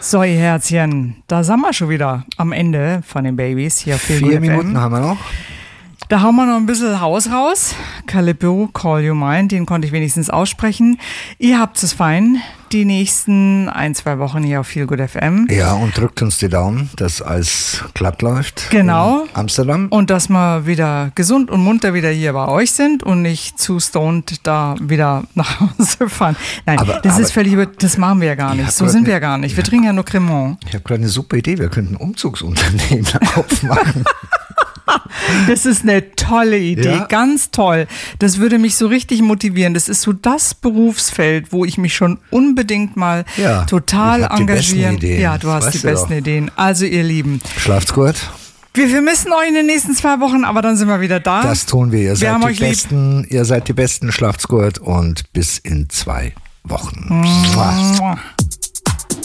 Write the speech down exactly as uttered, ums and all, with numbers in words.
So, ihr Herzchen, da sind wir schon wieder am Ende von den Babys hier auf Vier Minuten haben wir noch. Da hauen wir noch ein bisschen Haus raus. Calippo, Call You Mine, den konnte ich wenigstens aussprechen. Ihr habt es fein, die nächsten ein, zwei Wochen hier auf Feel Good F M. Ja, und drückt uns die Daumen, dass alles glatt läuft. Genau. In Amsterdam. Und dass wir wieder gesund und munter wieder hier bei euch sind und nicht zu stoned da wieder nach Hause fahren. Nein, aber, das aber, ist völlig, das machen wir ja gar nicht. So sind wir ja gar nicht. Wir trinken ja nur Cremant. Ich habe gerade eine super Idee. Wir könnten ein Umzugsunternehmen aufmachen. Das ist eine tolle Idee, Ja? ganz toll. Das würde mich so richtig motivieren. Das ist so das Berufsfeld, wo ich mich schon unbedingt mal Ja, total ich hab die engagieren. besten Ideen. Ja, du Das hast weißt die du besten doch. Ideen. Also ihr Lieben, Schlaft's gut. wir vermissen euch in den nächsten zwei Wochen, aber dann sind wir wieder da. Das tun wir. Ihr Wir haben seid die euch lieb. Besten. Ihr seid die Besten. Schlaft's gut und bis in zwei Wochen. Mua.